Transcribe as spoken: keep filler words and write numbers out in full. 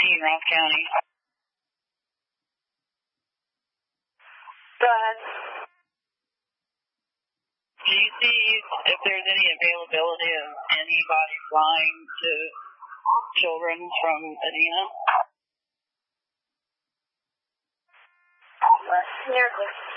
fifteen, Roth County. Go ahead. Do you see if there's any availability of anybody flying to children from Adena? Near